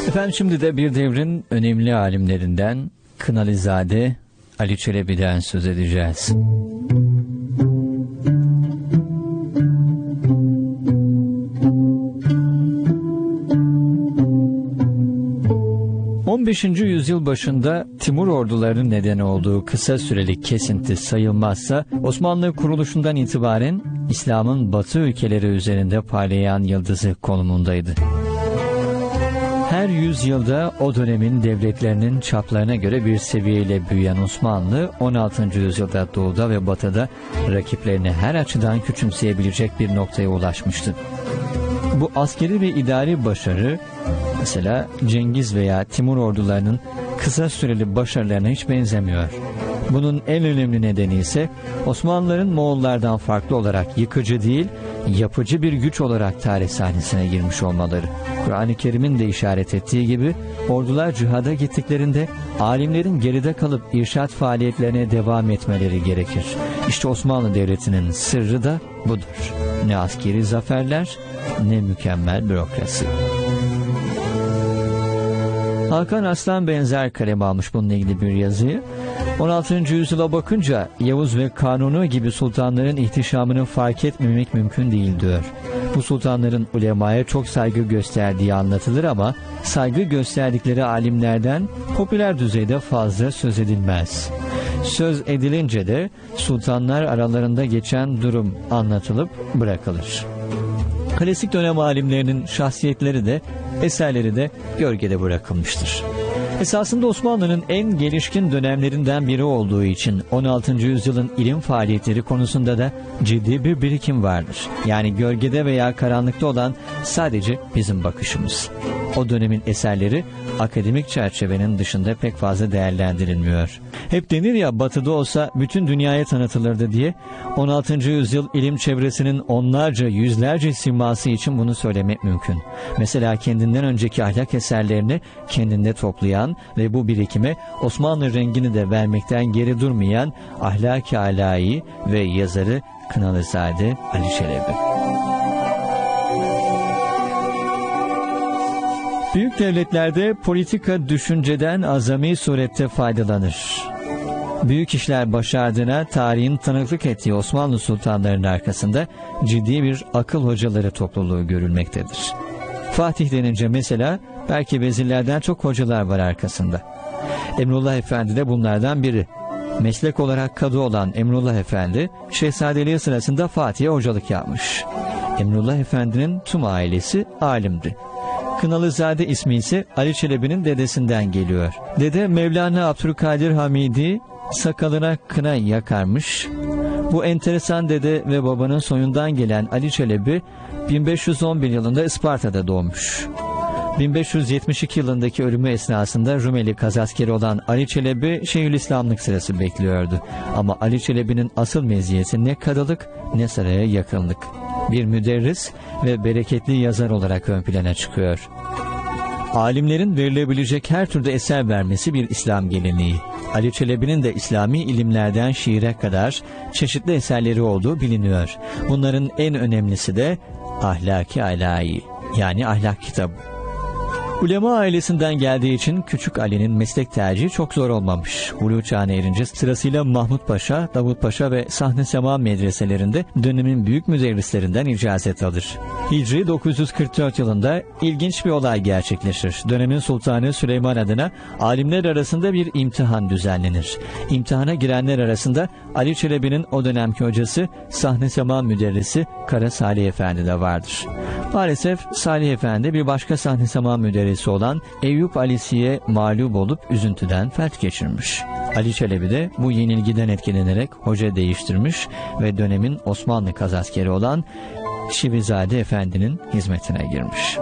Efendim şimdi de bir devrin önemli alimlerinden Kınalızade Ali Çelebi'den söz edeceğiz. ...15. yüzyıl başında Timur ordularının nedeni olduğu kısa süreli kesinti sayılmazsa... ...Osmanlı kuruluşundan itibaren İslam'ın batı ülkeleri üzerinde parlayan yıldızı konumundaydı. Her yüzyılda o dönemin devletlerinin çaplarına göre bir seviyeyle büyüyen Osmanlı... ...16. yüzyılda doğuda ve batıda rakiplerini her açıdan küçümseyebilecek bir noktaya ulaşmıştı. Bu askeri ve idari başarı... Mesela Cengiz veya Timur ordularının kısa süreli başarılarına hiç benzemiyor. Bunun en önemli nedeni ise Osmanlıların Moğollardan farklı olarak yıkıcı değil, yapıcı bir güç olarak tarih sahnesine girmiş olmaları. Kur'an-ı Kerim'in de işaret ettiği gibi ordular cihada gittiklerinde alimlerin geride kalıp irşat faaliyetlerine devam etmeleri gerekir. İşte Osmanlı Devleti'nin sırrı da budur. Ne askeri zaferler, ne mükemmel bürokrasi. Hakan Aslan benzer kaleme almış bununla ilgili bir yazıyı. 16. yüzyıla bakınca Yavuz ve Kanuni gibi sultanların ihtişamını fark etmemek mümkün değil diyor. Bu sultanların ulemaya çok saygı gösterdiği anlatılır ama saygı gösterdikleri alimlerden popüler düzeyde fazla söz edilmez. Söz edilince de sultanlar aralarında geçen durum anlatılıp bırakılır. Klasik dönem alimlerinin şahsiyetleri de, eserleri de gölgede bırakılmıştır. Esasında Osmanlı'nın en gelişkin dönemlerinden biri olduğu için 16. yüzyılın ilim faaliyetleri konusunda da ciddi bir birikim vardır. Yani gölgede veya karanlıkta olan sadece bizim bakışımız. O dönemin eserleri akademik çerçevenin dışında pek fazla değerlendirilmiyor. Hep denir ya batıda olsa bütün dünyaya tanıtılırdı diye, 16. yüzyıl ilim çevresinin onlarca yüzlerce siması için bunu söylemek mümkün. Mesela kendinden önceki ahlak eserlerini kendinde toplayan ve bu birikime Osmanlı rengini de vermekten geri durmayan Ahlak-ı Alâî ve yazarı Kınalızade Ali Çelebi. Büyük devletlerde politika düşünceden azami surette faydalanır. Büyük işler başardığına tarihin tanıklık ettiği Osmanlı sultanlarının arkasında ciddi bir akıl hocaları topluluğu görülmektedir. Fatih denince mesela belki vezirlerden çok hocalar var arkasında. Emrullah Efendi de bunlardan biri. Meslek olarak kadı olan Emrullah Efendi, şehzadeliği sırasında Fatih'e hocalık yapmış. Emrullah Efendi'nin tüm ailesi alimdi. Kınalızade ismi ise Ali Çelebi'nin dedesinden geliyor. Dede Mevlana Abdülkadir Hamidi sakalına kına yakarmış. Bu enteresan dede ve babanın soyundan gelen Ali Çelebi 1511 yılında Isparta'da doğmuş. 1572 yılındaki ölümü esnasında Rumeli kazaskeri olan Ali Çelebi Şeyhülislamlık sırası bekliyordu. Ama Ali Çelebi'nin asıl meziyeti ne kadılık ne saraya yakınlık. Bir müderris ve bereketli yazar olarak ön plana çıkıyor. Alimlerin verilebilecek her türde eser vermesi bir İslam geleneği. Ali Çelebi'nin de İslami ilimlerden şiire kadar çeşitli eserleri olduğu biliniyor. Bunların en önemlisi de Ahlak-ı Alâî, yani ahlak kitabı. Ulema ailesinden geldiği için Küçük Ali'nin meslek tercihi çok zor olmamış. Buluğ çağına erince sırasıyla Mahmud Paşa, Davut Paşa ve Sahne Sema medreselerinde dönemin büyük müderrislerinden icazet alır. Hicri 944 yılında ilginç bir olay gerçekleşir. Dönemin Sultanı Süleyman adına alimler arasında bir imtihan düzenlenir. İmtihana girenler arasında Ali Çelebi'nin o dönemki hocası Sahne Sema müderrisi Kara Salih Efendi de vardır. Maalesef Salih Efendi bir başka Sahne Sema müderrisi olan Eyüp Alisi'ye mağlup olup üzüntüden felç geçirmiş. Ali Çelebi de bu yenilgiden etkilenerek hoca değiştirmiş ve dönemin Osmanlı kazaskeri olan Şivizade Efendi'nin hizmetine girmiş.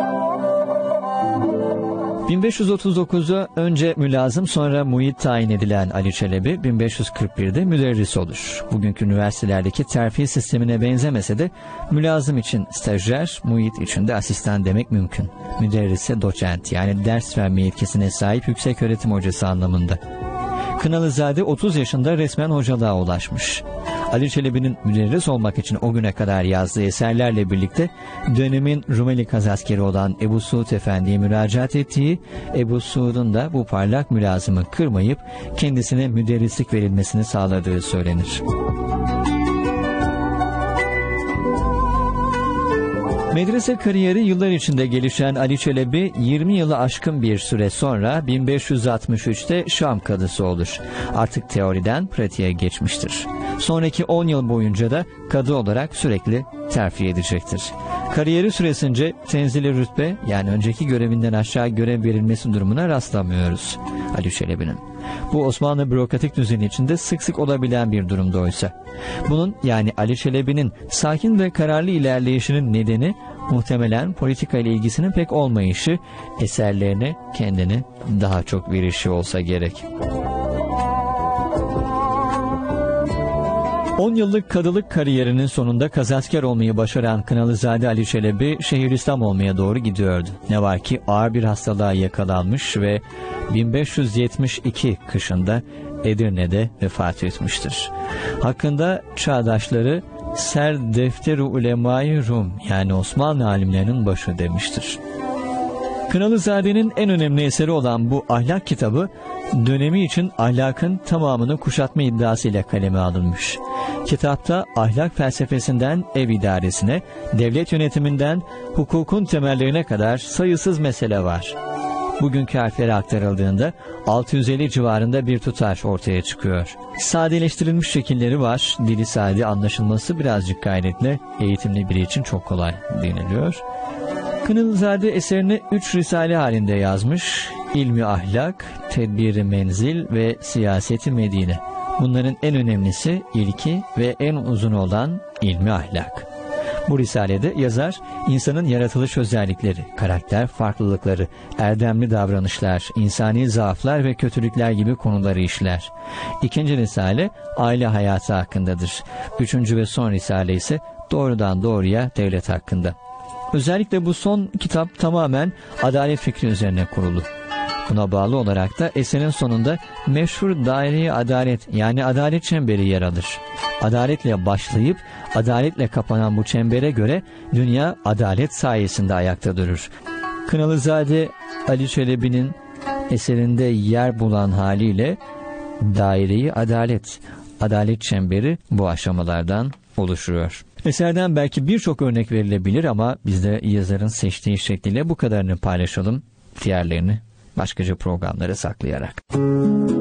1539'da önce mülazım sonra muid tayin edilen Ali Çelebi 1541'de müderris olur. Bugünkü üniversitelerdeki terfi sistemine benzemese de mülazım için stajyer, muid için de asistan demek mümkün. Müderrise doçent, yani ders verme yetkisine sahip yükseköğretim hocası anlamında. Kınalızade 30 yaşında resmen hocalığa ulaşmış. Ali Çelebi'nin müderris olmak için o güne kadar yazdığı eserlerle birlikte dönemin Rumeli kazaskeri olan Ebu Suud Efendi'ye müracaat ettiği, Ebu Suud'un da bu parlak mülazımı kırmayıp kendisine müderrislik verilmesini sağladığı söylenir. Medrese kariyeri yıllar içinde gelişen Ali Çelebi 20 yılı aşkın bir süre sonra 1563'te Şam kadısı olur. Artık teoriden pratiğe geçmiştir. Sonraki 10 yıl boyunca da kadı olarak sürekli terfi edecektir. Kariyeri süresince tenzili rütbe, yani önceki görevinden aşağı görev verilmesi durumuna rastlamıyoruz Ali Çelebi'nin. Bu Osmanlı bürokratik düzeni içinde sık sık olabilen bir durumda oysa. Bunun, yani Ali Çelebi'nin sakin ve kararlı ilerleyişinin nedeni muhtemelen politika ile ilgisinin pek olmayışı, eserlerine kendini daha çok verişi olsa gerek. 10 yıllık kadılık kariyerinin sonunda kazasker olmayı başaran Kınalızade Ali Çelebi Şeyhülislam olmaya doğru gidiyordu. Ne var ki ağır bir hastalığa yakalanmış ve 1572 kışında Edirne'de vefat etmiştir. Hakkında çağdaşları Ser Defter-i Ulema-i Rum, yani Osmanlı alimlerinin başı demiştir. Kınalızade'nin en önemli eseri olan bu ahlak kitabı dönemi için ahlakın tamamını kuşatma iddiasıyla kaleme alınmış. Kitapta ahlak felsefesinden ev idaresine, devlet yönetiminden hukukun temellerine kadar sayısız mesele var. Bugünkü harflere aktarıldığında 650 civarında bir tutar ortaya çıkıyor. Sadeleştirilmiş şekilleri var. Dili sade, anlaşılması birazcık gayretle eğitimli biri için çok kolay deniliyor. Kınalızade eserini 3 risale halinde yazmış. İlmi Ahlak, Tedbir-i Menzil ve Siyaseti Medine. Bunların en önemlisi, ilki ve en uzun olan İlmi Ahlak. Bu risalede yazar, insanın yaratılış özellikleri, karakter farklılıkları, erdemli davranışlar, insani zaaflar ve kötülükler gibi konuları işler. İkinci risale, aile hayatı hakkındadır. Üçüncü ve son risale ise doğrudan doğruya devlet hakkında. Özellikle bu son kitap tamamen adalet fikri üzerine kurulu. Buna bağlı olarak da eserin sonunda meşhur daire-i adalet, yani adalet çemberi yer alır. Adaletle başlayıp adaletle kapanan bu çembere göre dünya adalet sayesinde ayakta durur. Kınalızade Ali Çelebi'nin eserinde yer bulan haliyle daire-i adalet, adalet çemberi bu aşamalardan oluşuyor. Eserden belki birçok örnek verilebilir ama biz de yazarın seçtiği şekliyle bu kadarını paylaşalım. Diğerlerini başkaca programlara saklayarak.